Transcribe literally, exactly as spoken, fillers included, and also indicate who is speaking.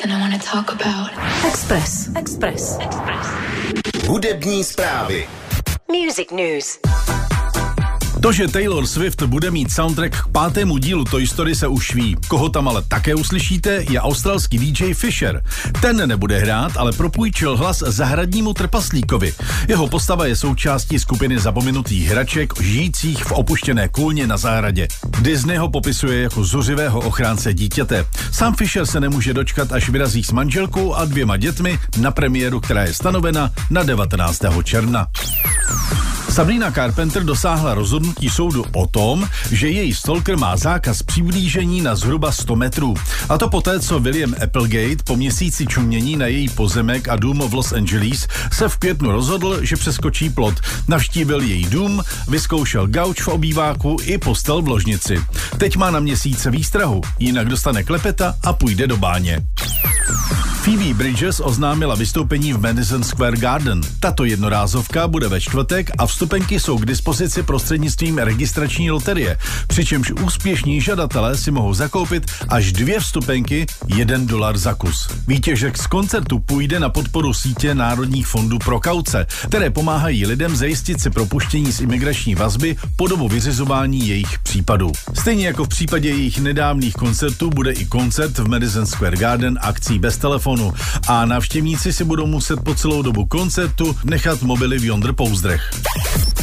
Speaker 1: something I want to talk about.
Speaker 2: Express. Express. Express.
Speaker 3: Hudební zprávy.
Speaker 2: Music News.
Speaker 4: To, že Taylor Swift bude mít soundtrack k pátému dílu Toy Story, se už ví. Koho tam ale také uslyšíte, je australský D J Fisher. Ten nebude hrát, ale propůjčil hlas zahradnímu trpaslíkovi. Jeho postava je součástí skupiny zapomenutých hraček, žijících v opuštěné kůlně na zahradě. Disney ho popisuje jako zuřivého ochránce dítěte. Sám Fisher se nemůže dočkat, až vyrazí s manželkou a dvěma dětmi na premiéru, která je stanovena na devatenáctého června. Sabrina Carpenter dosáhla rozhodnutí soudu o tom, že její stalker má zákaz přiblížení na zhruba sto metrů. A to poté, co William Applegate po měsíci čumění na její pozemek a dům v Los Angeles se v květnu rozhodl, že přeskočí plot. Navštívil její dům, vyzkoušel gauč v obýváku i postel v ložnici. Teď má na měsíce výstrahu, jinak dostane klepeta a půjde do báně. Phoebe Bridgers oznámila vystoupení v Madison Square Garden. Tato jednorázovka bude ve čtvrtek a vstupenky jsou k dispozici prostřednictvím registrační loterie, přičemž úspěšní žadatelé si mohou zakoupit až dvě vstupenky, jeden dolar za kus. Výtěžek z koncertu půjde na podporu sítě Národních fondů pro kauce, které pomáhají lidem zajistit si propuštění z imigrační vazby po dobu vyřizování jejich případů. Stejně jako v případě jejich nedávných koncertů bude i koncert v Madison Square Garden akcí bez telefonu a návštěvníci si budou muset po celou dobu koncertu nechat mobily v jondr pouzdrech.